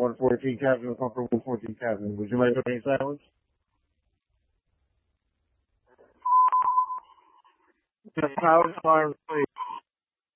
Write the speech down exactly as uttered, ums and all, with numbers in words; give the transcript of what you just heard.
one fourteen, Captain. Call for one fourteen, Captain. Would you like any silence? Just power alarm, please.